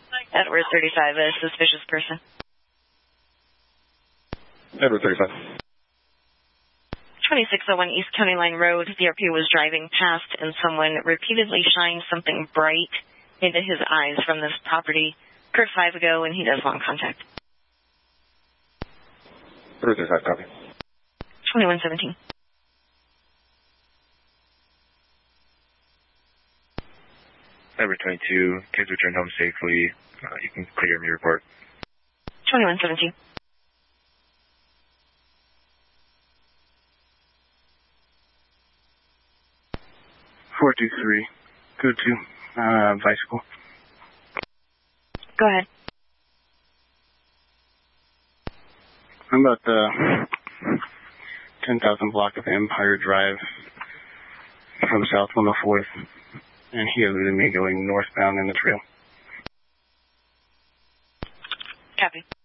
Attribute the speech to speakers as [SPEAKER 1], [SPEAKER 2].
[SPEAKER 1] Edward 35, a suspicious person.
[SPEAKER 2] Edward 35.
[SPEAKER 1] 2601 East County Line Road. The RP was driving past and someone repeatedly shined something bright into his eyes from this property. Occurred 5 ago and he does long contact.
[SPEAKER 2] Edward 35, copy.
[SPEAKER 1] 2117.
[SPEAKER 3] Edward 22, kids returned home safely. You can clear me report.
[SPEAKER 1] 2117.
[SPEAKER 4] Go to bicycle.
[SPEAKER 1] Go ahead.
[SPEAKER 4] I'm about the 10,000 block of Empire Drive from South 104th, and he eluded me going northbound in the trail.
[SPEAKER 1] Copy.